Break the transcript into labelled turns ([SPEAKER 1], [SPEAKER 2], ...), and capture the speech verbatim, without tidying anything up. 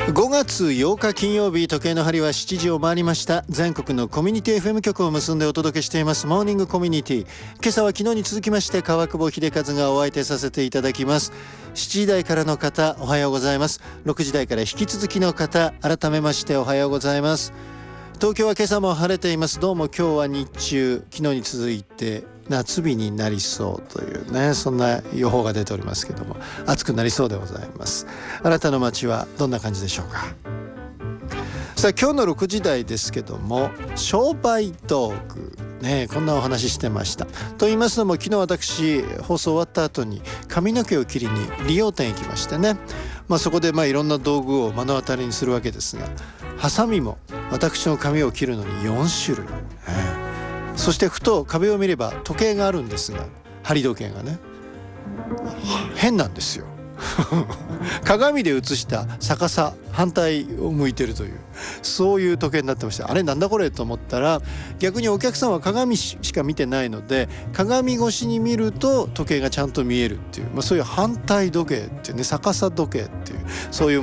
[SPEAKER 1] ごがつようか金曜日、時計の針はしちじを回りました。全国のコミュニティ エフエム 局を結んでお届けしていますモーニングコミュニティ。今朝は昨日に続きまして川久保秀和がお相手させていただきます。しちじ台からの方おはようございます。ろくじ台から引き続きの方改めましておはようございます。東京は今朝も晴れています。どうも今日は日中昨日に続いて夏日になりそうというね、そんな予報が出ておりますけども、暑くなりそうでございます。あなたの街はどんな感じでしょうか。さあ今日のろくじ台ですけども、商売道具ね、こんなお話ししてました。と言いますのも、昨日私放送終わった後に髪の毛を切りに理容店行きましてね、まあ、そこでまあいろんな道具を目の当たりにするわけですが、ハサミも私の髪を切るのによんしゅるい、そしてふと壁を見れば時計があるんですが、針時計がね変なんですよ鏡で映した逆さ反対を向いてるという、そういう時計になってました。あれなんだこれと思ったら、逆にお客さんは鏡しか見てないので、鏡越しに見ると時計がちゃんと見えるっていう、まあ、そういう反対時計っていうね、逆さ時計っていう、そういう